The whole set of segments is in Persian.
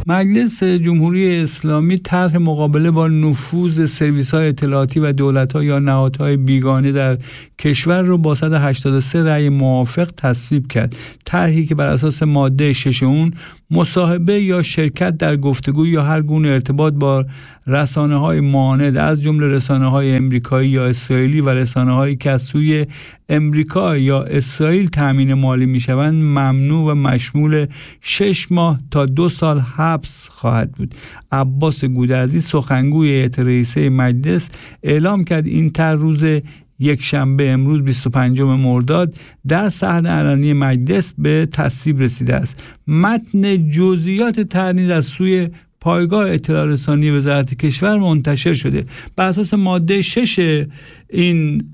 مجلس جمهوری اسلامی طرح مقابله با نفوذ سرویس‌های اطلاعاتی و دولت‌ها یا نهادهای بیگانه در کشور رو با 183 رأی موافق تصویب کرد. طرحی که بر اساس ماده 6 اون مصاحبه یا شرکت در گفتگو یا هر گونه ارتباط با رسانه‌های معاند از جمله رسانه‌های امریکایی یا اسرائیلی و رسانه‌هایی که از سوی امریکا یا اسرائیل تامین مالی می‌شوند ممنوع و مشمول 6 ماه تا 2 سال حبس خواهد بود. عباس گودرزی سخنگوی هیئت رئیسه مجلس اعلام کرد این طرح روز یک شنبه امروز 25 مرداد در صحن علنی مجلس به تصویب رسیده است. متن جزئیات طرح نیز از سوی پایگاه اطلاع رسانی وزارت کشور منتشر شده. بر اساس ماده 6 این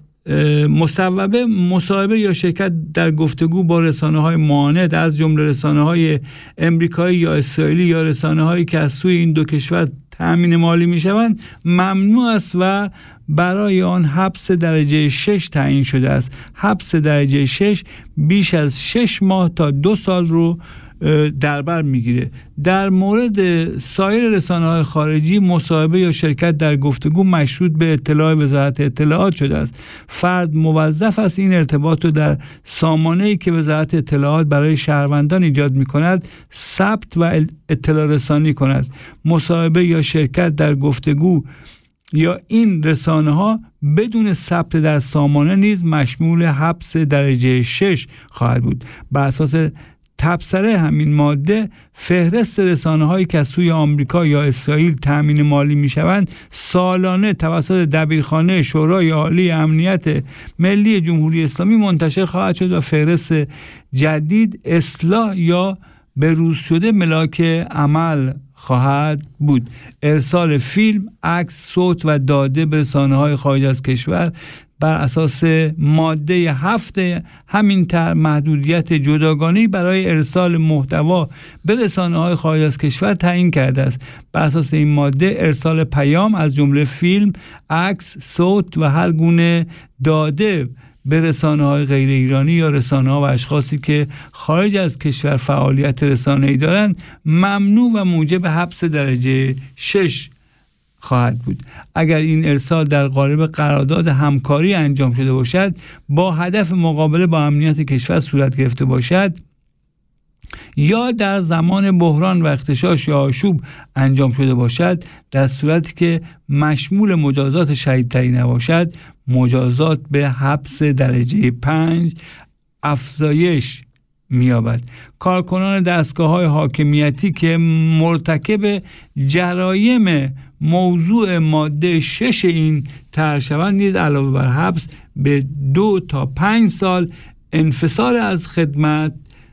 مصاحبه یا شرکت در گفتگو با رسانه‌های معاند از جمله رسانه‌های امریکایی یا اسرائیلی یا رسانه‌هایی که از سوی این دو کشور تامین مالی می‌شوند ممنوع است و برای آن حبس درجه 6 تعیین شده است. حبس درجه 6 بیش از 6 ماه تا 2 سال رو در بر میگیره. در مورد سایر رسانه‌های خارجی مصاحبه یا شرکت در گفتگو مشروط به اطلاع وزارت اطلاعات شده است. فرد موظف است این ارتباط رو در سامانه‌ای که وزارت اطلاعات برای شهروندان ایجاد می‌کند ثبت و اطلاع رسانی کند. مصاحبه یا شرکت در گفتگو یا این رسانه‌ها بدون ثبت در سامانه نیز مشمول حبس درجه 6 خواهد بود. بر اساس تبصره همین ماده فهرست رسانه‌هایی که از سوی آمریکا یا اسرائیل تامین مالی می‌شوند سالانه توسط دبیرخانه شورای عالی امنیت ملی جمهوری اسلامی منتشر خواهد شد و فهرست جدید اصلاح یا بروز شده ملاک عمل خواهد بود. ارسال فیلم، عکس، صوت و داده به رسانه‌های خارج از کشور بر اساس ماده 7 همین محدودیت جداگانه‌ای برای ارسال محتوا به رسانه‌های خارج از کشور تعیین کرده است. بر اساس این ماده ارسال پیام از جمله فیلم، عکس، صوت و هر گونه داده به رسانه‌های غیر ایرانی یا رسانه‌ها و اشخاصی که خارج از کشور فعالیت رسانه‌ای دارند ممنوع و موجب حبس درجه 6 خواهد بود. اگر این ارسال در قالب قرارداد همکاری انجام شده باشد، با هدف مقابله با امنیت کشور صورت گرفته باشد یا در زمان بحران و اغتشاش یا آشوب انجام شده باشد، در صورتی که مشمول مجازات شدیدتری نباشد، مجازات به حبس درجه 5 افزایش می‌یابد. کارکنان دستگاه‌های حاکمیتی که مرتکب جرایم موضوع ماده 6 این طرح شوند نیز علاوه بر حبس به 2 تا 5 سال انفصال از خدمت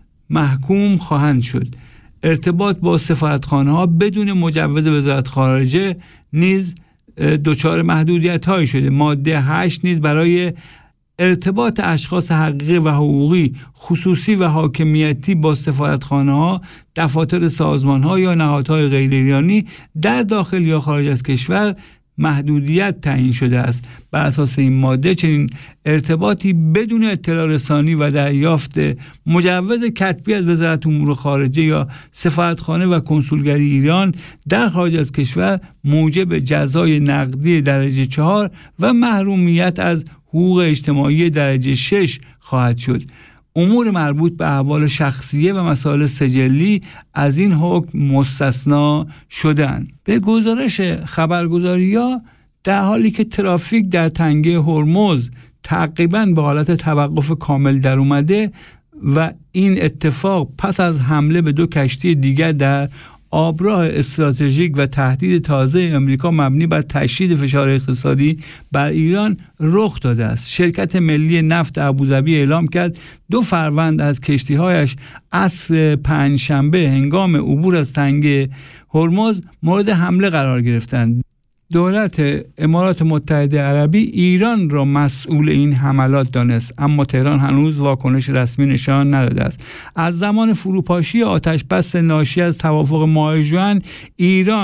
محکوم خواهند شد. ارتباط با سفارتخانه‌ها بدون مجوز وزارت خارجه نیز دچار محدودیت‌هایی شده. ماده 8 نیز برای ارتباط اشخاص حقیقی و حقوقی خصوصی و حاکمیتی با سفارتخانه‌ها، دفاتر سازمان‌ها یا نهادهای غیر ایرانی در داخل یا خارج از کشور محدودیت تعیین شده است. بر اساس این ماده چنین ارتباطی بدون اطلاع رسانی و دریافت مجوز کتبی از وزارت امور خارجه یا سفارتخانه و کنسولگری ایران در خارج از کشور موجب جزای نقدی درجه 4 و محرومیت از حقوق اجتماعی درجه 6 خواهد شد. امور مربوط به احوال شخصیه و مسائل سجلی از این حکم مستثنا شدند. به گزارش خبرگزاری‌ها در حالی که ترافیک در تنگه هرمز تقریباً به حالت توقف کامل در اومده و این اتفاق پس از حمله به 2 کشتی دیگر در آبراه استراتژیک و تهدید تازه امریکا مبنی بر تشدید فشار اقتصادی بر ایران رخ داده است. شرکت ملی نفت ابوظبی اعلام کرد 2 فروند از کشتی‌هایش عصر پنجشنبه هنگام عبور از تنگه هرمز مورد حمله قرار گرفتند. دولت امارات متحده عربی ایران را مسئول این حملات دانست، اما تهران هنوز واکنش رسمی نشان نداده است. از زمان فروپاشی آتش‌بس ناشی از توافق ماه ژوئن ایران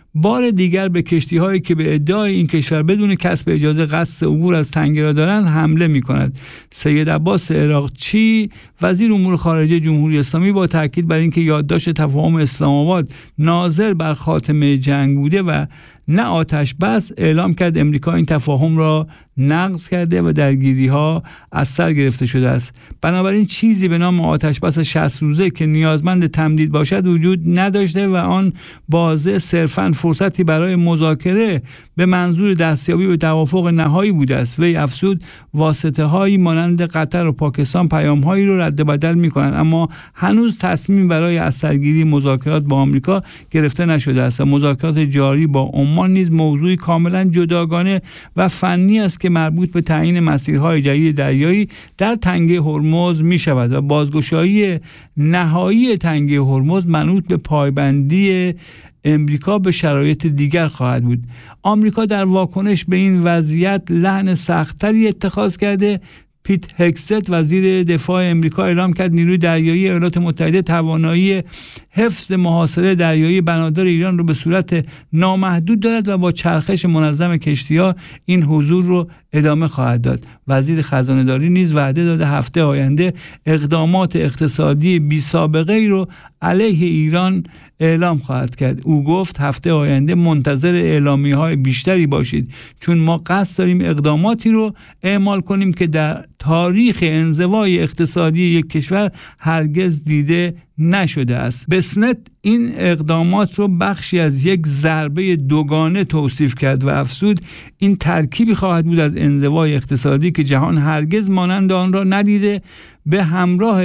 بار دیگر به کشتی‌هایی که به ادعای این کشور بدون کسب اجازه قصد عبور از تنگه را دارند حمله می‌کند. سید عباس عراقچی وزیر امور خارجه جمهوری اسلامی با تاکید بر اینکه یادداشت تفاهم اسلام آباد ناظر بر خاتمه جنگ بوده و نه آتش بس، اعلام کرد امریکا این تفاهم را نقض کرده و درگیری‌ها از سر گرفته شده است. بنابراین چیزی به نام آتش بس 60 روزه که نیازمند تمدید باشد وجود نداشته و آن بازه صرفاً فرصتی برای مذاکره به منظور دستیابی به توافق نهایی بوده است. وی افزود واسطه‌هایی مانند قطر و پاکستان پیام‌هایی را رد و بدل می‌کنند، اما هنوز تصمیم برای از سرگیری مذاکرات با آمریکا گرفته نشده است. مذاکرات جاری با عمان نیز موضوعی کاملاً جداگانه و فنی است که مربوط به تعیین مسیرهای جدید دریایی در تنگه هرمز می شود و بازگشایی نهایی تنگه هرمز منوط به پایبندی امریکا به شرایط دیگر خواهد بود. آمریکا در واکنش به این وضعیت لحن سخت‌تری اتخاذ کرده. پیت هگست وزیر دفاع امریکا اعلام کرد نیروی دریایی ایالات متحده توانایی حفظ محاصره دریایی بنادر ایران رو به صورت نامحدود دارد و با چرخش منظم کشتی‌ها این حضور رو ادامه خواهد داد. وزیر خزانه‌داری نیز وعده داده هفته آینده اقدامات اقتصادی بی سابقه ای رو علیه ایران اعلام خواهد کرد. او گفت هفته آینده منتظر اعلامیه‌های بیشتری باشید، چون ما قصد داریم اقداماتی رو اعمال کنیم که در تاریخ انزوای اقتصادی یک کشور هرگز دیده نشده است. بسنت این اقدامات رو بخشی از یک ضربه دوگانه توصیف کرد و افزود این ترکیبی خواهد بود از انزوای اقتصادی که جهان هرگز مانند آن را ندیده، به همراه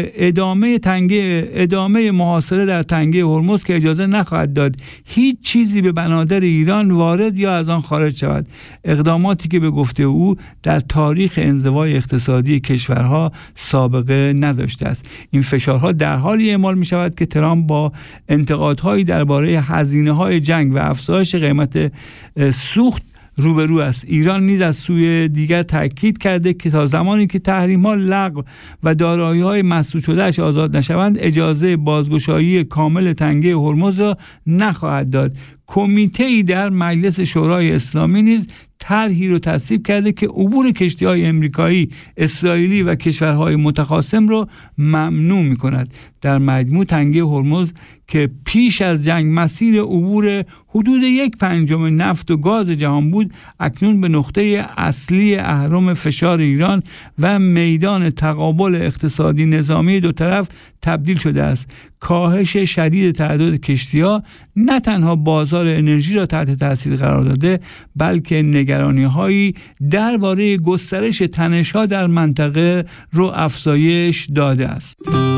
ادامه محاصره در تنگه هرمز که اجازه نخواهد داد هیچ چیزی به بنادر ایران وارد یا از آن خارج شود. اقداماتی که به گفته او در تاریخ انزوای اقتصادی کشورها سابقه نداشته است. این فشارها در حالی اعمال می شود که ترامپ با انتقادهایی درباره هزینه‌های جنگ و افزایش قیمت سوخت روبرو است. ایران نیز از سوی دیگر تاکید کرده که تا زمانی که تحریم‌ها لغو و دارایی‌های مسدود شده‌اش آزاد نشوند اجازه بازگشایی کامل تنگه هرمز را نخواهد داد. کمیته‌ای در مجلس شورای اسلامی نیز طرحی رو تصویب کرده که عبور کشتی‌های امریکایی، اسرائیلی و کشورهای متخاصم رو ممنوع می‌کند. در مجموع تنگه هرمز که پیش از جنگ مسیر عبور حدود 1/5 نفت و گاز جهان بود، اکنون به نقطه اصلی اهرم فشار ایران و میدان تقابل اقتصادی نظامی دو طرف تبدیل شده است. کاهش شدید تعداد کشتی‌ها نه تنها بازار انرژی را تحت تاثیر قرار داده، بلکه نگرانی‌هایی درباره گسترش تنش‌ها در منطقه رو افزایش داده است.